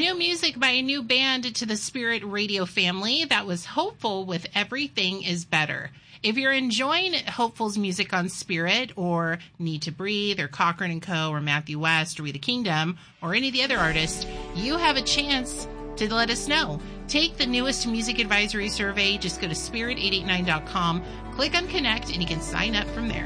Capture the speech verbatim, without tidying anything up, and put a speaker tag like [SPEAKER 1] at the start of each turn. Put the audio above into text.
[SPEAKER 1] New music by a new band to the Spirit Radio family. That was Hopeful with Everything is Better. If you're enjoying Hopeful's music on Spirit, or Need to Breathe, or Cochran and Co., or Matthew West, or We the Kingdom, or any of the other artists, you have a chance to let us know. Take the newest music advisory survey. Just go to spirit eight eight nine dot com, click on Connect, and you can sign up from there.